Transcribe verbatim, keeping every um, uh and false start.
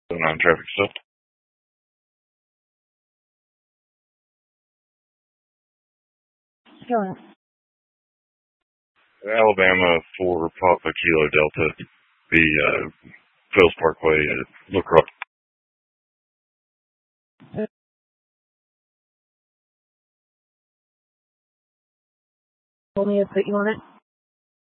On traffic stuff. Sure. Alabama for Papa Kilo Delta, the uh, Phil's Parkway at LaCroix. Told me to put you on it.